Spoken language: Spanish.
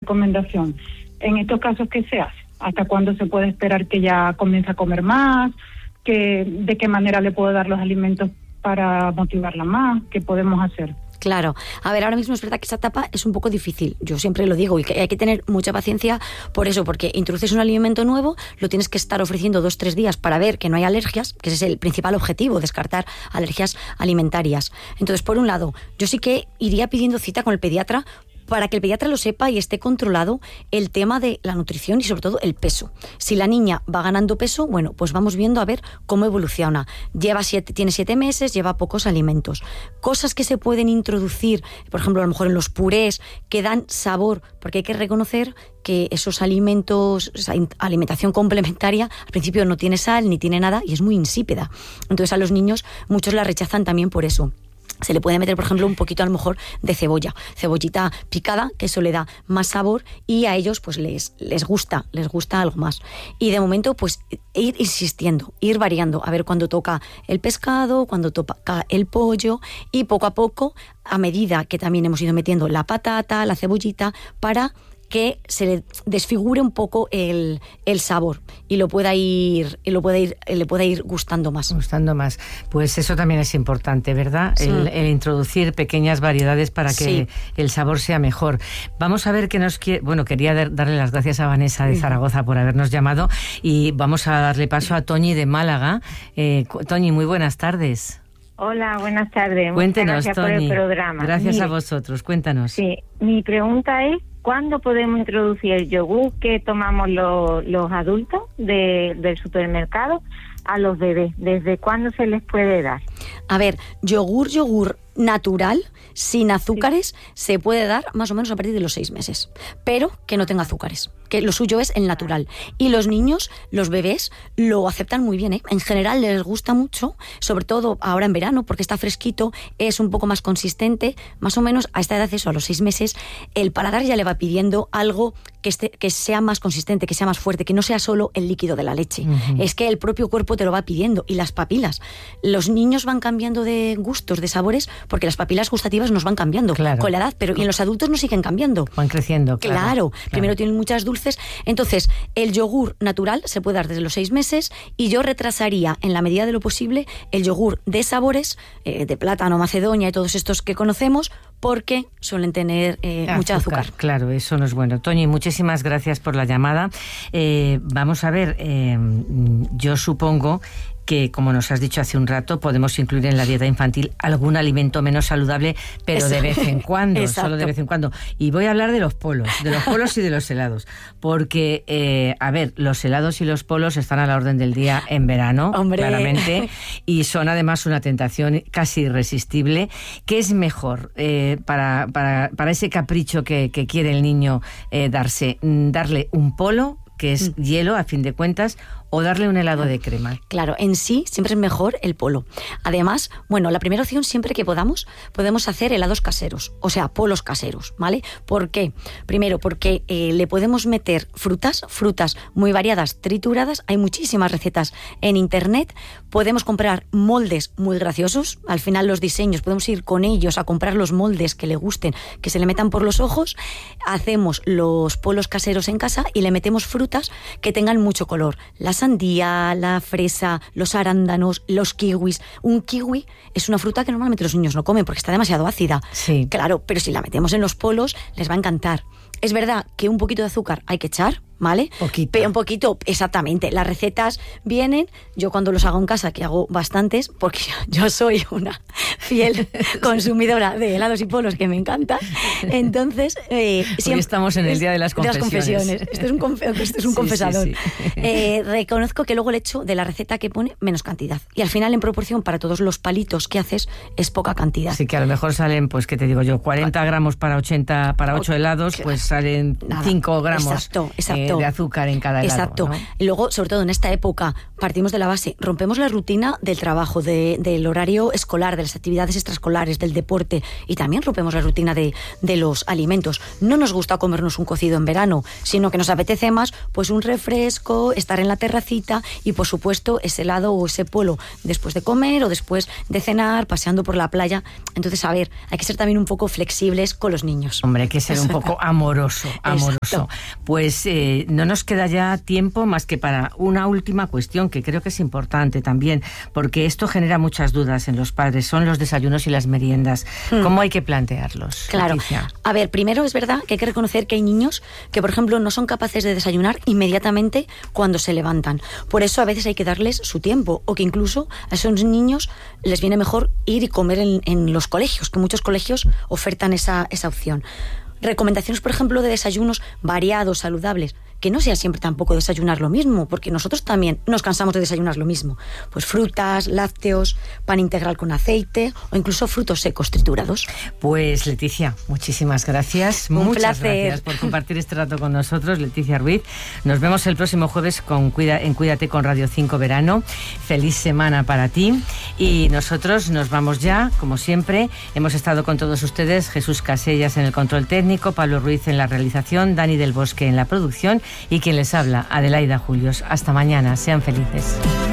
recomendación. En estos casos, ¿qué se hace? ¿Hasta cuándo se puede esperar que ya comience a comer más? ¿De qué manera le puedo dar los alimentos para motivarla más? ¿Qué podemos hacer? Claro. A ver, ahora mismo es verdad que esa etapa es un poco difícil. Yo siempre lo digo y que hay que tener mucha paciencia por eso, porque introduces un alimento nuevo, lo tienes que estar ofreciendo 2-3 días para ver que no hay alergias, que ese es el principal objetivo, descartar alergias alimentarias. Entonces, por un lado, yo sí que iría pidiendo cita con el pediatra para que el pediatra lo sepa y esté controlado el tema de la nutrición y sobre todo el peso. Si la niña va ganando peso, bueno, pues vamos viendo a ver cómo evoluciona. Tiene 7 meses, lleva pocos alimentos. Cosas que se pueden introducir, por ejemplo, a lo mejor en los purés, que dan sabor, porque hay que reconocer que esos alimentos, esa alimentación complementaria, al principio no tiene sal ni tiene nada y es muy insípida. Entonces a los niños muchos la rechazan también por eso. Se le puede meter, por ejemplo, un poquito a lo mejor de cebollita picada, que eso le da más sabor y a ellos pues les gusta algo más. Y de momento pues ir insistiendo, ir variando, a ver cuándo toca el pescado, cuándo toca el pollo y poco a poco, a medida que también hemos ido metiendo la patata, la cebollita, para que se le desfigure un poco el sabor y le pueda ir gustando más. Pues eso también es importante, ¿verdad? Sí. El introducir pequeñas variedades para que el sabor sea mejor. Vamos a ver qué nos quiere. Bueno, quería darle las gracias a Vanessa de Zaragoza por habernos llamado y vamos a darle paso a Toñi de Málaga. Toñi, muy buenas tardes. Hola, buenas tardes. Cuéntenos, muchas gracias Toñi. por el programa. Gracias a vosotros. Cuéntanos. Sí, mi pregunta es, ¿cuándo podemos introducir el yogur que tomamos los adultos del supermercado a los bebés? ¿Desde cuándo se les puede dar? A ver, yogur natural, sin azúcares, se puede dar más o menos a partir de los 6 meses, pero que no tenga azúcares, que lo suyo es el natural. Y los niños, los bebés, lo aceptan muy bien, ¿eh? En general les gusta mucho, sobre todo ahora en verano, porque está fresquito, es un poco más consistente, más o menos a esta edad, eso, a los 6 meses, el paladar ya le va pidiendo algo que sea más consistente, que sea más fuerte, que no sea solo el líquido de la leche. Uh-huh. Es que el propio cuerpo te lo va pidiendo, y las papilas. Los niños van cambiando de gustos, de sabores, porque las papilas gustativas nos van cambiando con la edad, pero y en los adultos no siguen cambiando. Van creciendo, claro. Primero tienen muchas dulces. Entonces, el yogur natural se puede dar desde los 6 meses y yo retrasaría, en la medida de lo posible, el yogur de sabores, de plátano, macedonia y todos estos que conocemos, porque suelen tener mucho azúcar. Claro, eso no es bueno. Toñi, muchísimas gracias por la llamada. Vamos a ver, yo supongo que, como nos has dicho hace un rato, podemos incluir en la dieta infantil algún alimento menos saludable, pero de vez en cuando, solo de vez en cuando. Y voy a hablar de los polos y de los helados, porque, a ver, los helados y los polos están a la orden del día en verano, claramente, y son además una tentación casi irresistible. ¿Qué es mejor para ese capricho que quiere el niño darle un polo, que es hielo, a fin de cuentas, o darle un helado de crema? Claro, en sí siempre es mejor el polo. Además, bueno, la primera opción, siempre que podemos hacer helados caseros, o sea, polos caseros, ¿vale? ¿Por qué? Primero, porque le podemos meter frutas muy variadas, trituradas. Hay muchísimas recetas en internet. Podemos comprar moldes muy graciosos. Al final los diseños, podemos ir con ellos a comprar los moldes que le gusten, que se le metan por los ojos. Hacemos los polos caseros en casa y le metemos frutas que tengan mucho color. La sandía, la fresa, los arándanos, los kiwis. Un kiwi es una fruta que normalmente los niños no comen porque está demasiado ácida. Sí. Claro, pero si la metemos en los polos les va a encantar. Es verdad que un poquito de azúcar hay que echar, ¿vale? Poquito. Un poquito, exactamente. Las recetas vienen, yo cuando los hago en casa, que hago bastantes, porque yo soy una fiel consumidora de helados y polos que me encanta. Entonces, siempre estamos en el día de las confesiones. Esto es un confesador. Sí. Reconozco que luego le echo de la receta que pone menos cantidad. Y al final, en proporción, para todos los palitos que haces, es poca cantidad. Así que a lo mejor salen, pues, ¿qué te digo yo? 40 gramos para 8 helados, pues salen 5 gramos. Exacto. de azúcar en cada helado. Exacto. ¿no? Y luego, sobre todo en esta época, partimos de la base, rompemos la rutina del trabajo, del horario escolar, de las actividades extraescolares, del deporte, y también rompemos la rutina de los alimentos. No nos gusta comernos un cocido en verano, sino que nos apetece más pues un refresco, estar en la terracita y, por supuesto, ese helado o ese polo después de comer o después de cenar, paseando por la playa. Entonces, a ver, hay que ser también un poco flexibles con los niños. Hombre, hay que ser un poco amoroso. Exacto. Pues no nos queda ya tiempo más que para una última cuestión que creo que es importante también, porque esto genera muchas dudas en los padres, son los desayunos y las meriendas. ¿Cómo hay que plantearlos? Claro. Leticia? A ver, primero es verdad que hay que reconocer que hay niños que, por ejemplo, no son capaces de desayunar inmediatamente cuando se levantan. Por eso a veces hay que darles su tiempo, o que incluso a esos niños les viene mejor ir y comer en los colegios, que muchos colegios ofertan esa opción. Recomendaciones, por ejemplo, de desayunos variados, saludables, que no sea siempre tampoco desayunar lo mismo, porque nosotros también nos cansamos de desayunar lo mismo. Pues frutas, lácteos, pan integral con aceite o incluso frutos secos triturados. Pues Leticia, muchísimas gracias. Un Muchas placer. gracias por compartir este rato con nosotros, Leticia Ruiz. Nos vemos el próximo jueves en Cuídate con Radio 5 Verano. Feliz semana para ti. Y nosotros nos vamos ya, como siempre. Hemos estado con todos ustedes, Jesús Casellas en el control técnico, Pablo Ruiz en la realización, Dani del Bosque en la producción y quien les habla, Adelaida Julios. Hasta mañana, sean felices.